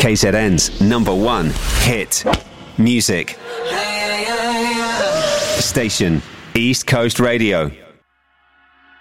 KZN's number one hit music station, East Coast Radio.